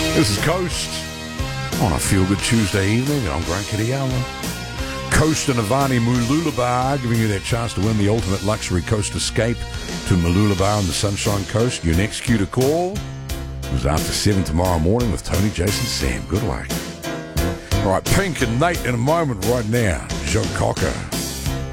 This is Coast on a feel-good Tuesday evening, and I'm Grant Kitayama. Coast and Avani Mooloolaba, giving you that chance to win the ultimate luxury coast escape to Mooloolaba on the Sunshine Coast. Your next cue to call is after 7 tomorrow morning with Tony, Jason, Sam. Good luck. All right, Pink and Nate in a moment right now. Joe Cocker.